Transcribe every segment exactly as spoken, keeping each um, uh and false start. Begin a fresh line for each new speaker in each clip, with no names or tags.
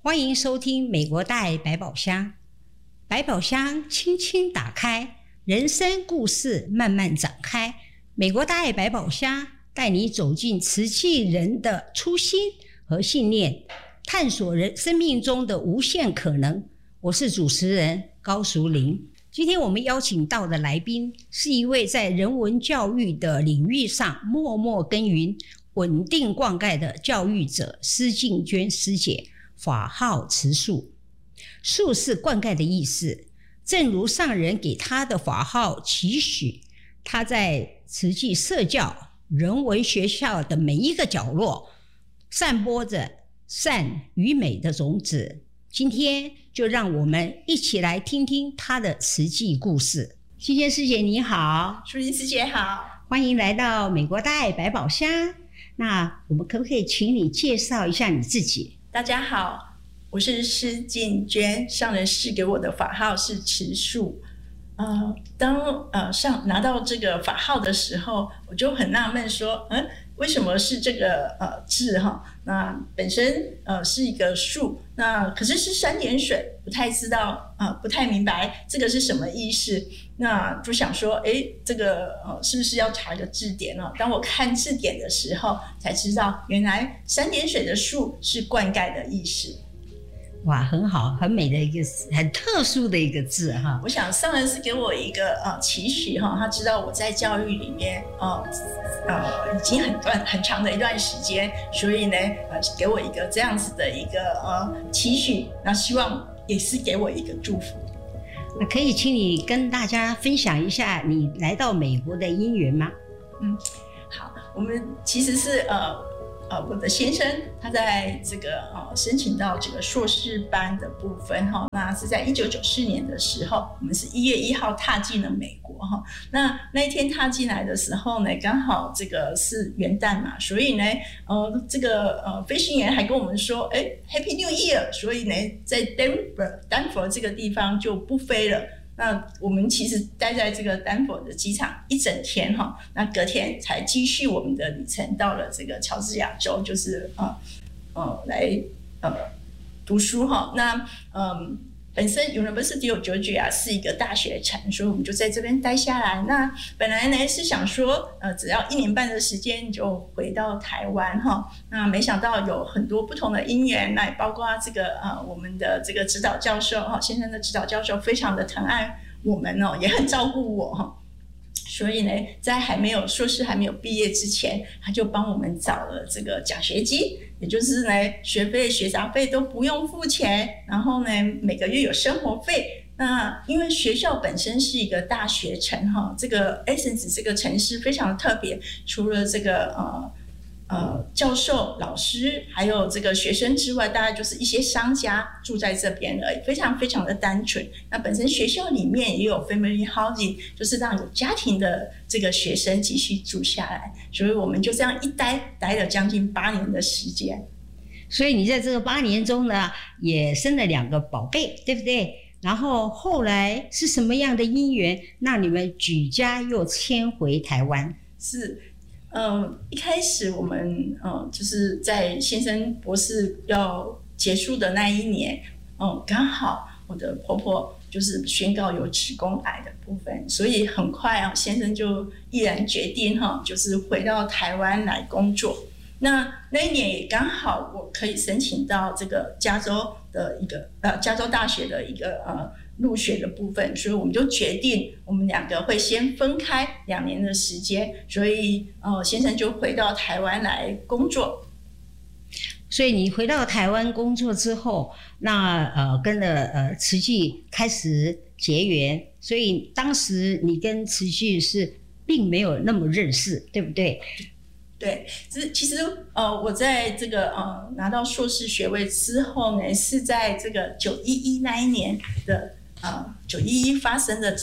欢迎收听美国大爱百宝箱。百宝箱轻轻打开，人生故事慢慢展开。美国大爱百宝箱带你走进慈济人的初心和信念，探索人生命中的无限可能。我是主持人高淑玲。今天我们邀请到的来宾是一位在人文教育的领域上默默耕耘、稳定灌溉的教育者施静娟师姐。法号慈树，树是灌溉的意思，正如上人给他的法号期许，他在慈济社教人文学校的每一个角落散播着善与美的种子。今天就让我们一起来听听他的慈济故事。静娟师姐你好。
淑玲师姐好，
欢迎来到美国大爱百宝箱。那我们可不可以请你介绍一下你自己？
大家好，我是施静娟，上人赐给我的法号是慈树。呃，当呃上拿到这个法号的时候，我就很纳闷说，嗯，为什么是这个呃字哈？那本身呃是一个树，那可是是三点水，不太知道呃不太明白这个是什么意思。那就想说，哎，这个呃是不是要查一个字典呢？当我看字典的时候，才知道原来三点水的树是灌溉的意思。
哇，很好，很美的一个很特殊的一个字哈。
我想上人是给我一个呃期许哈，他知道我在教育里面呃呃已经很段很长的一段时间，所以呢呃给我一个这样子的一个呃期许，那希望也是给我一个祝福。
那可以请你跟大家分享一下你来到美国的因缘吗？
嗯，好，我们其实是呃。呃，我的先生他在这个呃申请到这个硕士班的部分哈，那是在一九九四年的时候，我们是一月一号踏进了美国哈。那那一天踏进来的时候呢，刚好这个是元旦嘛，所以呢，呃，这个呃飞行员还跟我们说，哎 ，Happy New Year， 所以呢，在 Denver 丹佛这个地方就不飞了。那我们其实待在这个丹佛的机场一整天哈，那隔天才继续我们的旅程，到了这个乔治亚州，就是呃呃来呃读书哈。那嗯，本身 University of Georgia 是一个大学城，所以我们就在这边待下来。那本来呢是想说，呃，只要一年半的时间就回到台湾哈。那没想到有很多不同的因缘，那也包括这个呃我们的这个指导教授哈，先生的指导教授非常的疼爱我们哦，也很照顾我哈。所以呢，在还没有硕士还没有毕业之前，他就帮我们找了这个奖学金，也就是呢，学费、学杂费都不用付钱，然后呢，每个月有生活费。那因为学校本身是一个大学城哈，这个 Essence 这个城市非常特别，除了这个呃。呃，教授、老师还有这个学生之外，大概就是一些商家住在这边而已，非常非常的单纯。那本身学校里面也有 family housing， 就是让有家庭的这个学生继续住下来，所以我们就这样一待待了将近八年的时间。
所以你在这个八年中呢，也生了两个宝贝，对不对？然后后来是什么样的因缘，让你们举家又迁回台湾？
是。嗯，一开始我们嗯就是在先生博士要结束的那一年，嗯，刚好我的婆婆就是宣告有子宫癌的部分，所以很快啊，先生就毅然决定哈，就是回到台湾来工作。那那一年也刚好我可以申请到这个加州的一个呃加州大学的一个呃。入学的部分，所以我们就决定我们两个会先分开两年的时间，所以呃先生就回到台湾来工作。
所以你回到台湾工作之后，那呃跟了呃慈济开始结缘，所以当时你跟慈济是并没有那么认识，对不对？
对，其实呃，我在这个呃拿到硕士学位之后呢，是在这个九一一那一年的呃九一一发生的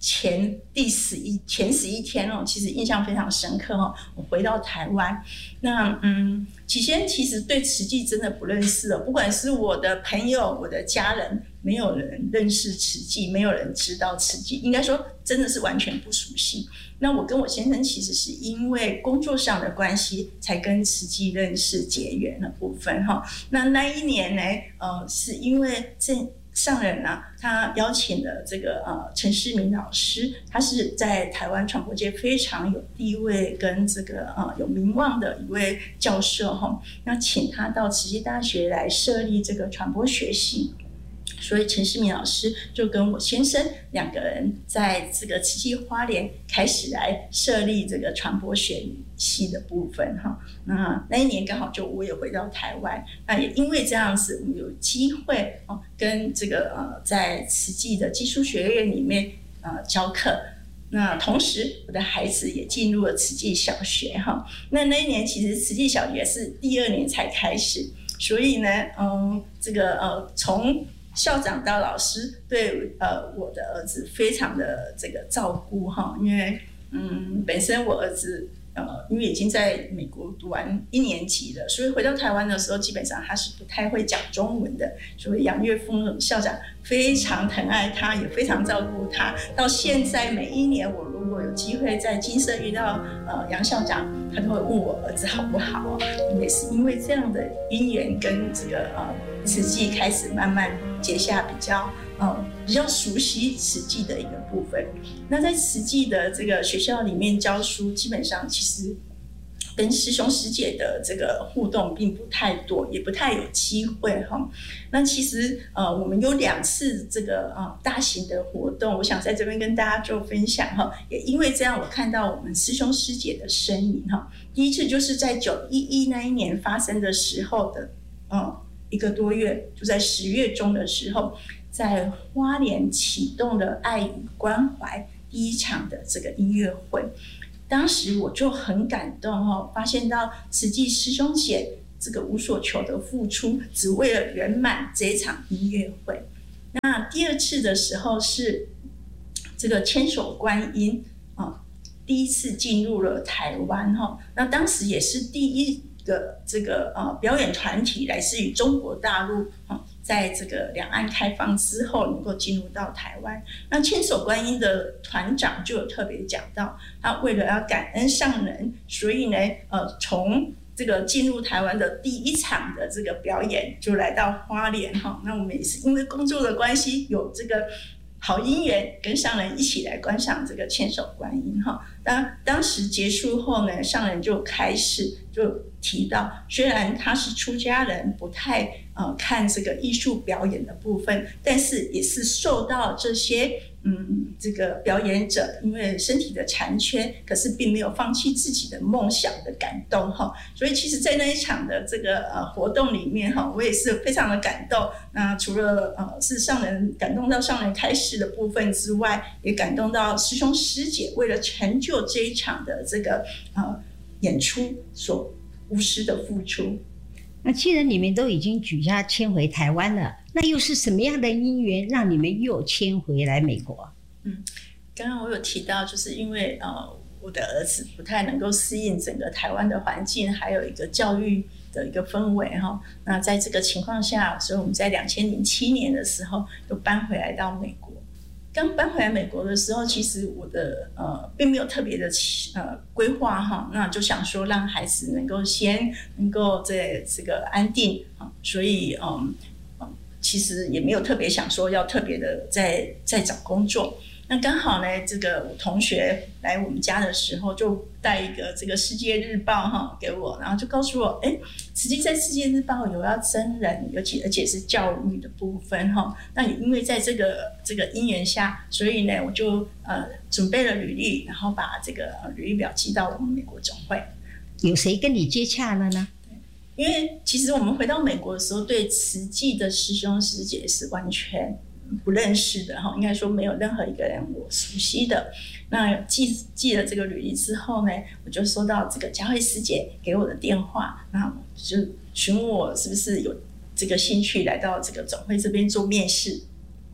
前第十一前十一天哦，其实印象非常深刻哦。我回到台湾，那嗯，起先其实对慈济真的不认识哦，不管是我的朋友、我的家人，没有人认识慈济，没有人知道慈济，应该说真的是完全不熟悉。那我跟我先生其实是因为工作上的关系，才跟慈济认识结缘的部分哈。那那一年呢，呃，是因为这上人啊，他邀请了这个呃陈世明老师，他是在台湾传播界非常有地位跟这个呃有名望的一位教授哈。那请他到慈济大学来设立这个传播学系。所以陈世明老师就跟我先生两个人在这个慈济花莲开始来设立这个传播学系的部分哈。那那一年刚好就我也回到台湾，那也因为这样子，我们有机会哦跟这个呃在慈济的技术学院里面呃教课。那同时我的孩子也进入了慈济小学哈。那那一年其实慈济小学是第二年才开始，所以呢，嗯，这个呃从校长到老师对呃我的儿子非常的这个照顾哈，因为嗯本身我儿子呃因为已经在美国读完一年级了，所以回到台湾的时候基本上他是不太会讲中文的，所以杨岳峰校长非常疼爱他，也非常照顾他。到现在每一年我如果有机会在金色遇到呃杨校长，他都会问我儿子好不好，也是因为这样的因缘跟这个呃慈济开始慢慢结下比较呃比较熟悉慈济的一个部分。那在慈济的这个学校里面教书，基本上其实跟师兄师姐的这个互动并不太多，也不太有机会哈。那其实呃，我们有两次这个呃大型的活动，我想在这边跟大家做分享哈。也因为这样，我看到我们师兄师姐的身影哈。第一次就是在九一一那一年发生的时候的，嗯，一个多月，就在十月中的时候，在花莲启动了爱与关怀第一场的这个音乐会。当时我就很感动哦，发现到慈济师兄姐这个无所求的付出，只为了圆满这一场音乐会。那第二次的时候是这个千手观音啊，第一次进入了台湾哈。那当时也是第一个这个呃表演团体来自于中国大陆啊。在这个两岸开放之后能够进入到台湾，那千手观音的团长就有特别讲到，他为了要感恩上人，所以呢，呃，从这个进入台湾的第一场的这个表演就来到花莲哈。那我们也是因为工作的关系，有这个好姻缘，跟上人一起来观赏这个千手观音哈。当当时结束后呢，上人就开始就提到，虽然他是出家人，不太呃看这个艺术表演的部分，但是也是受到这些嗯这个表演者因为身体的残缺，可是并没有放弃自己的梦想的感动哈。所以其实，在那一场的这个呃活动里面哈，我也是非常的感动。那除了呃是上人感动到上人开示的部分之外，也感动到师兄师姐为了成就这一场的这个呃演出所无私的付出。
那既然你们都已经举家迁回台湾了，那又是什么样的因缘让你们又迁回来美国？
嗯，刚刚我有提到，就是因为呃我的儿子不太能够适应整个台湾的环境，还有一个教育的一个氛围哈。那在这个情况下，所以我们在两千零七年的时候就搬回来到美国。刚搬回来美国的时候，其实我的呃并没有特别的呃规划哈，那就想说让孩子能够先能够在这个安定啊，所以嗯其实也没有特别想说要特别的在在找工作。那刚好呢，这个我同学来我们家的时候，就带一个这个世界日报哈给我，然后就告诉我，哎，实际在世界日报有要征人，尤其而且是教育的部分哈。那也因为在这个这个因缘下，所以呢，我就呃准备了履历，然后把这个履历表寄到我们美国总会。
有谁跟你接洽了呢？
因为其实我们回到美国的时候，对慈济的师兄师姐是完全不认识的哈，应该说没有任何一个人我熟悉的。那寄寄了这个履历之后呢，我就收到这个佳慧师姐给我的电话，那就询问我是不是有这个兴趣来到这个总会这边做面试。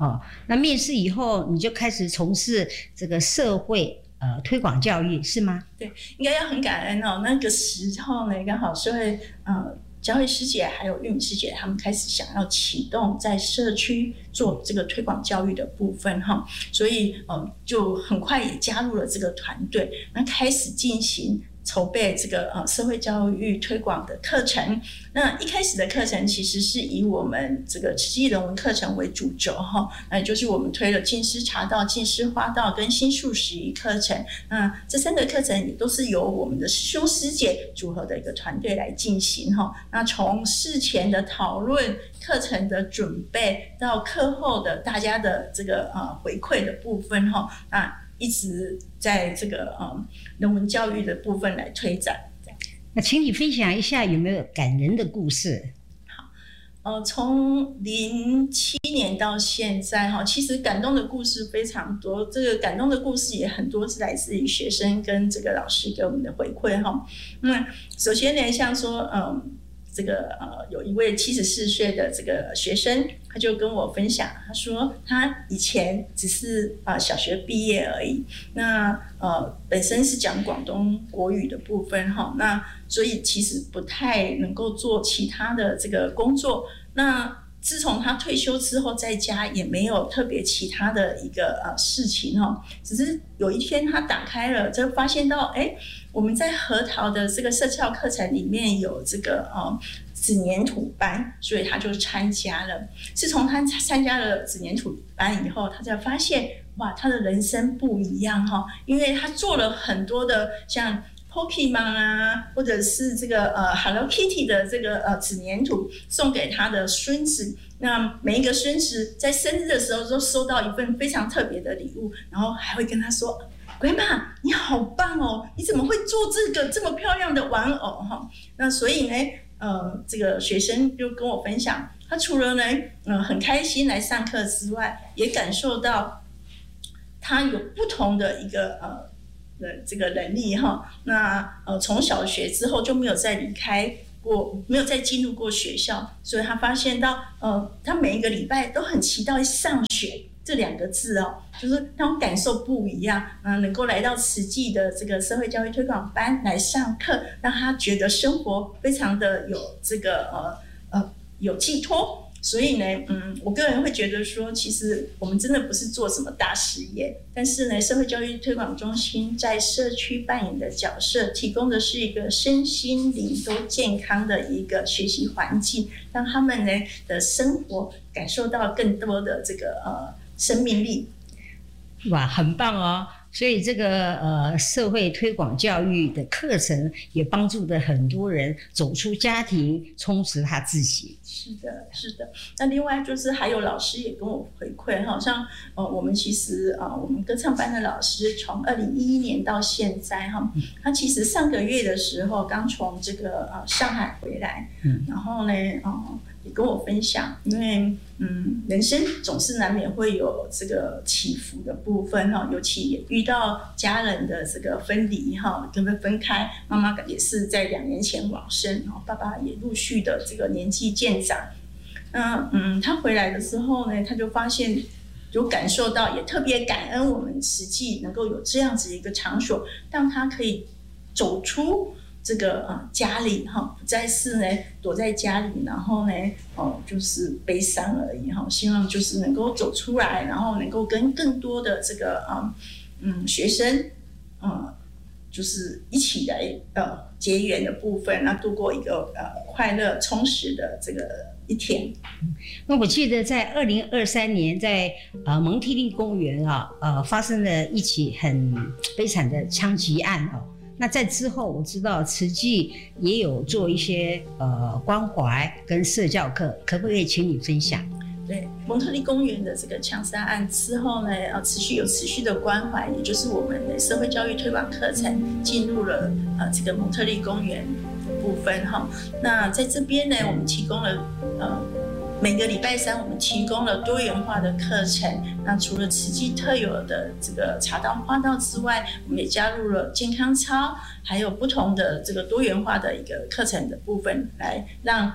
哦，那面试以后你就开始从事这个社会呃推广教育是吗？
对，应该要很感恩哦。那个时候呢，刚好社会呃教会师姐还有玉米师姐，他们开始想要启动在社区做这个推广教育的部分哈，所以呃就很快也加入了这个团队，那开始进行筹备这个呃社会教育推广的课程。那一开始的课程其实是以我们这个慈济人文课程为主轴哈，那就是我们推了净师茶道、净师花道跟新素食仪课程。那这三个课程也都是由我们的师兄师姐组合的一个团队来进行哈。那从事前的讨论、课程的准备到课后的大家的这个呃回馈的部分哈，那一直在这个呃人文教育的部分来推展。
那请你分享一下有没有感人的故事？
好，呃，从零七年到现在哈，其实感动的故事非常多。这个感动的故事也很多是来自于学生跟这个老师给我们的回馈哈。那首先呢，像说嗯。这个呃，有一位七十四岁的这个学生，他就跟我分享，他说他以前只是呃小学毕业而已，那呃本身是讲广东国语的部分哈，那所以其实不太能够做其他的这个工作。那自从他退休之后，在家也没有特别其他的一个呃事情哈，只是有一天他打开了，就发现到哎。我们在核桃的这个社教课程里面有这个呃纸黏土班，所以他就参加了。自从他参加了纸黏土班以后，他才发现哇，他的人生不一样哈，因为他做了很多的像 Pokemon 啊，或者是这个呃 Hello Kitty 的这个呃纸黏土送给他的孙子。那每一个孙子在生日的时候都收到一份非常特别的礼物，然后还会跟他说。鬼妈，你好棒哦！你怎么会做这个这么漂亮的玩偶哈？那所以呢，呃，这个学生就跟我分享，他除了呢，呃，很开心来上课之外，也感受到他有不同的一个呃的这个能力哈。那呃，从小学之后就没有再离开过，没有再进入过学校，所以他发现到，呃，他每一个礼拜都很期待上学。这两个字哦，就是那种感受不一样，嗯，能够来到慈济的这个社会教育推广班来上课，让他觉得生活非常的有这个呃呃有寄托。所以呢，嗯，我个人会觉得说，其实我们真的不是做什么大事业，但是呢，社会教育推广中心在社区扮演的角色，提供的是一个身心灵都健康的一个学习环境，让他们呢的生活感受到更多的这个呃。生命力，
哇，很棒哦！所以这个呃社会推广教育的课程也帮助了很多人走出家庭，充实他自己。
是的，是的。那另外就是还有老师也跟我回馈，好像呃我们其实呃我们歌唱班的老师从二零一一年到现在哈，他其实上个月的时候刚从这个呃上海回来，嗯，然后呢，呃。也跟我分享，因为嗯，人生总是难免会有这个起伏的部分哈，尤其也遇到家人的这个分离哈，跟他分开，妈妈也是在两年前往生，然后爸爸也陆续的这个年纪渐长。那嗯，他回来的时候呢，他就发现有感受到，也特别感恩我们慈济能够有这样子一个场所，让他可以走出。这个呃家里哈，不再是呢躲在家里，然后呢哦就是悲伤而已哈。希望就是能够走出来，然后能够跟更多的这个嗯嗯学生嗯就是一起来呃结缘的部分，那度过一个呃快乐充实的这个一天。
那我记得在二零二三年在呃蒙特利公园啊呃发生了一起很悲惨的枪击案哦。那在之后，我知道慈济也有做一些呃关怀跟社教课，可不可以请你分享？
对，蒙特利公园的这个枪杀案之后呢，呃，持续有持续的关怀，也就是我们的社会教育推广课程进入了呃这个蒙特利公园的部分哈。那在这边呢，我们提供了呃。每个礼拜三，我们提供了多元化的课程。那除了慈济特有的这个茶道、花道之外，我们也加入了健康操，还有不同的这个多元化的一个课程的部分，来让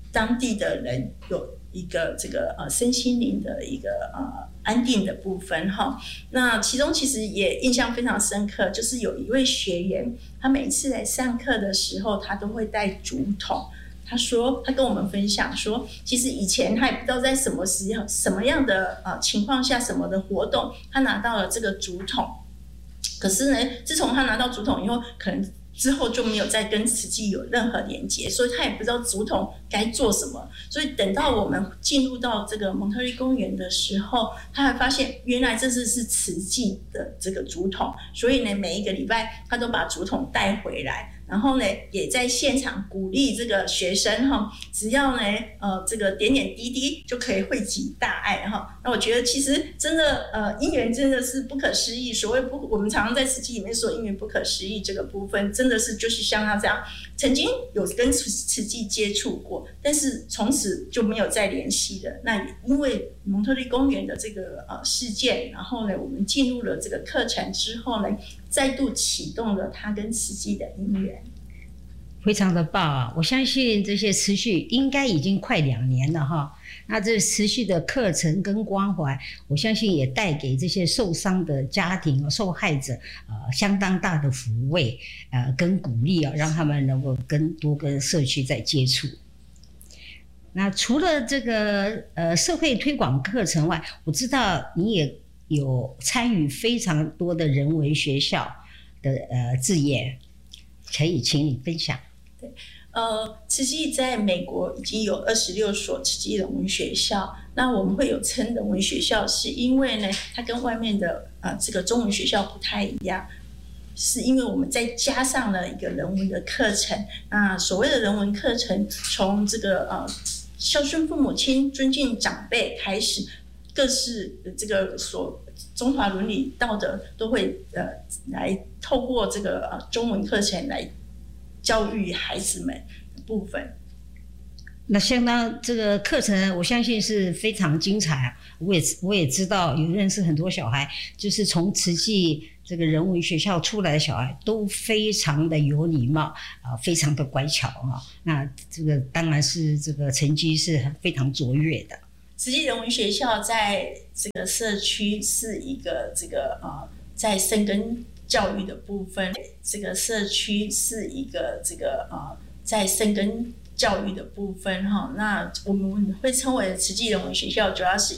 当地的人有一个这个呃身心灵的一个呃安定的部分哈。那其中其实也印象非常深刻，就是有一位学员，他每次来上课的时候，他都会带竹筒。他说，他跟我们分享说，其实以前他也不知道在什么时候、什么样的呃情况下、什么的活动，他拿到了这个竹筒。可是呢，自从他拿到竹筒以后，可能之后就没有再跟慈济有任何连接，所以他也不知道竹筒该做什么。所以等到我们进入到这个蒙特利公园的时候，他还发现原来这是是慈济的这个竹筒，所以呢，每一个礼拜他都把竹筒带回来。然后呢，也在现场鼓励这个学生哈，只要呢，呃，这个点点滴滴就可以汇集大爱哈。那我觉得其实真的，呃，因缘真的是不可思议。所谓不，我们常常在慈济里面说因缘不可思议这个部分，真的是就是像他这样，曾经有跟慈济接触过，但是从此就没有再联系了。那也因为蒙特利公园的这个呃事件，然后呢，我们进入了这个课程之后呢，再度启动了他跟慈济的因缘。
非常的棒啊！我相信这些持续应该已经快两年了哈。那这持续的课程跟关怀，我相信也带给这些受伤的家庭、受害者呃相当大的抚慰呃跟鼓励啊，让他们能够跟多跟社区在接触。那除了这个呃社会推广课程外，我知道你也有参与非常多的人文学校的呃志业，可以请你分享。
对，呃，慈济在美国已经有二十六所慈济人文学校。那我们会有称人文学校，是因为呢，它跟外面的呃这个中文学校不太一样，是因为我们再加上了一个人文的课程。那所谓的人文课程，从这个呃孝顺父母亲、尊敬长辈开始，各式这个所中华伦理道德都会呃来透过这个呃中文课程来教育孩子们的部分。
那相当这个课程，我相信是非常精彩啊！我也我也知道，有认识很多小孩，就是从慈济这个人文学校出来的小孩，都非常的有礼貌啊、呃，非常的乖巧啊。那这个当然是这个成绩是非常卓越的。
慈济人文学校在这个社区是一个这个呃，在深耕教育的部分，这个社区是一个这个呃，在深耕教育的部分哈。那我们会称为慈济人文学校，主要是